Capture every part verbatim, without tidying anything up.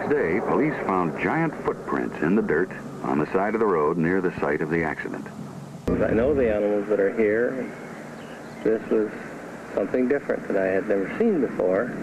next day, police found giant footprints in the dirt on the side of the road near the site of the accident. I know the animals that are here. This was something different that I had never seen before.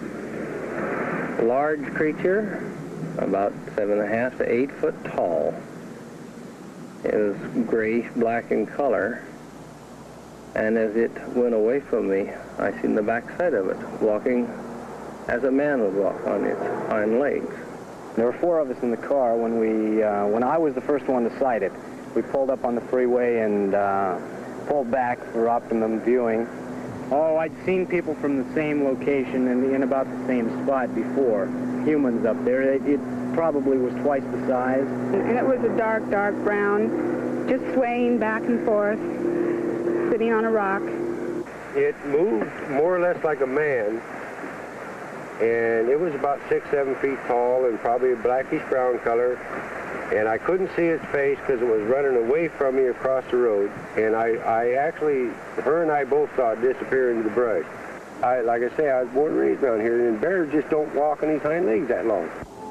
A large creature, about seven and a half to eight foot tall. It was grayish black in color. And as it went away from me, I seen the backside of it, walking as a man would walk on its hind legs. There were four of us in the car when we, uh, when I was the first one to sight it. We pulled up on the freeway and uh, pulled back for optimum viewing. Oh, I'd seen people from the same location and in about the same spot before. Humans up there. It, it probably was twice the size. And it was a dark, dark brown, just swaying back and forth, sitting on a rock. It moved more or less like a man, and it was about six, seven feet tall and probably a blackish brown color. And I couldn't see its face because it was running away from me across the road. And I, I actually, her and I both saw it disappear into the brush. I, like I say, I was born and raised around here, and bears just don't walk on his hind legs that long.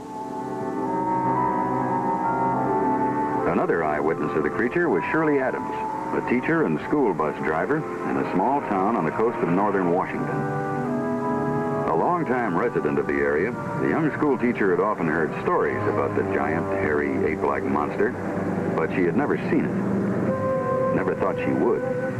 Another eyewitness of the creature was Shirley Adams, a teacher and school bus driver in a small town on the coast of northern Washington. A longtime resident of the area, the young school teacher had often heard stories about the giant, hairy, ape-like monster, but she had never seen it. Never thought she would.